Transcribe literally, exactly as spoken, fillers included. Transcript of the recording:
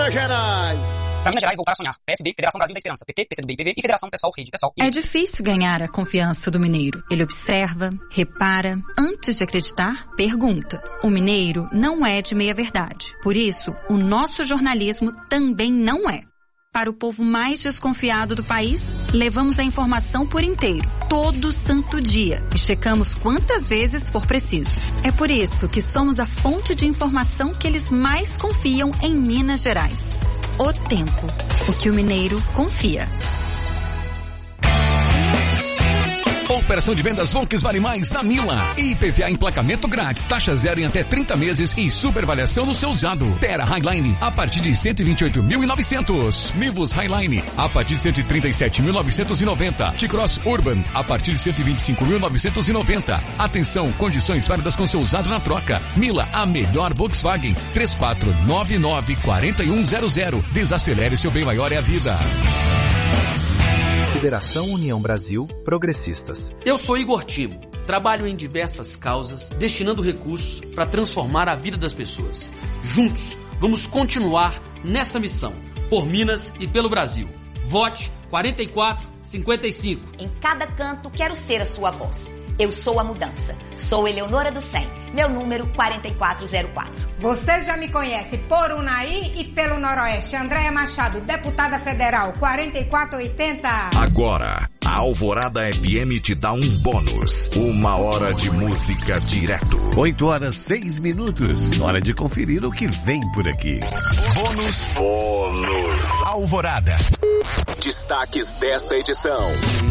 Minas Gerais. Pra Minas Gerais, voltar a sonhar. P S B, Federação Brasil da Esperança, P T, P C do B, P V e Federação Pessoal, Rede Pessoal. É difícil ganhar a confiança do mineiro. Ele observa, repara, antes de acreditar, pergunta. O mineiro não é de meia-verdade. Por isso, o nosso jornalismo também não é. Para o povo mais desconfiado do país, levamos a informação por inteiro, todo santo dia, e checamos quantas vezes for preciso. É por isso que somos a fonte de informação que eles mais confiam em Minas Gerais. O Tempo, o que o mineiro confia. Operação de vendas Volkswagen Mais na Mila. I P V A emplacamento grátis, taxa zero em até trinta meses e superavaliação no seu usado. Terra Highline a partir de cento e vinte e oito mil e novecentos. Nivus Highline a partir de cento e trinta e sete mil novecentos e noventa. T-Cross Urban a partir de cento e vinte e cinco mil novecentos e noventa. Atenção, condições válidas com seu usado na troca. Mila, a melhor Volkswagen. três quatro nove nove quatro um zero zero. Desacelere, seu bem maior é a vida. Federação União Brasil Progressistas. Eu sou Igor Timo. Trabalho em diversas causas, destinando recursos para transformar a vida das pessoas. Juntos, vamos continuar nessa missão, por Minas e pelo Brasil. Vote quarenta e quatro cinquenta e cinco. Em cada canto, quero ser a sua voz. Eu sou a mudança. Sou Eleonora do cem. Meu número quarenta e quatro zero quatro. Vocês já me conhecem por Unaí e pelo Noroeste. Andréia Machado, deputada federal, quarenta e quatro oitenta. Agora, a Alvorada F M te dá um bônus. Uma hora de música direto. oito horas, seis minutos. Hora de conferir o que vem por aqui. Bônus. Bônus. Alvorada. Destaques desta edição.